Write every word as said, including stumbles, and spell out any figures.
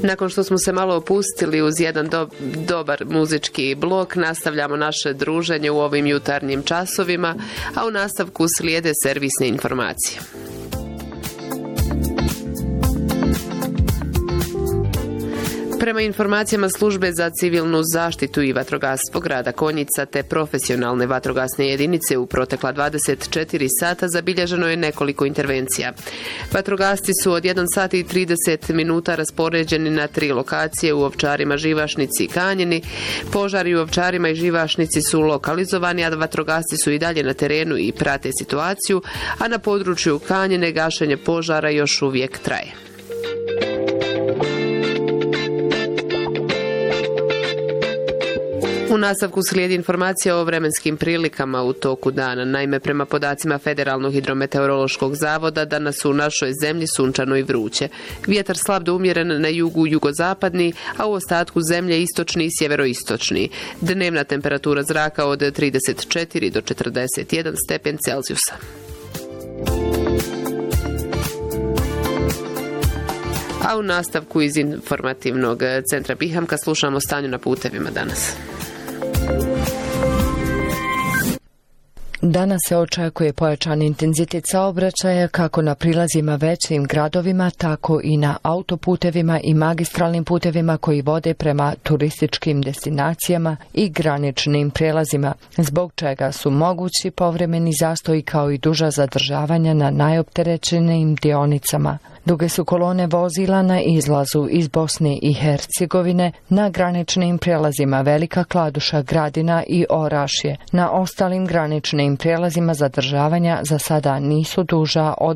Nakon što smo se malo opustili uz jedan do, dobar muzički blok, nastavljamo naše druženje u ovim jutarnjim časovima, a u nastavku slijede servisne informacije. Prema informacijama Službe za civilnu zaštitu i vatrogastvo grada Konjica te profesionalne vatrogasne jedinice u protekla dvadeset četiri sata zabilježeno je nekoliko intervencija. Vatrogasci su od jedan sat i trideset minuta raspoređeni na tri lokacije u Ovčarima, Živašnici i Kanjini. Požari u Ovčarima i Živašnici su lokalizovani, a vatrogasci su i dalje na terenu i prate situaciju, a na području Kanjine gašenje požara još uvijek traje. U nastavku slijedi informacija o vremenskim prilikama u toku dana. Naime, prema podacima Federalnog hidrometeorološkog zavoda, danas u našoj zemlji sunčano i vruće. Vjetar slab do umjeren na jugu jugozapadni, a u ostatku zemlje istočni i sjeveroistočni. Dnevna temperatura zraka od trideset četiri do četrdeset jedan stepen Celzijusa. A u nastavku iz informativnog centra Bihamka slušamo o stanju na putevima danas. Danas se očekuje pojačan intenzitet saobraćaja kako na prilazima većim gradovima, tako i na autoputevima i magistralnim putevima koji vode prema turističkim destinacijama i graničnim prijelazima, zbog čega su mogući povremeni zastoji kao i duža zadržavanja na najopterećenijim dionicama. Duge su kolone vozila na izlazu iz Bosne i Hercegovine, na graničnim prijelazima Velika Kladuša, Gradina i Orašje. Na ostalim graničnim prijelazima zadržavanja za sada nisu duža od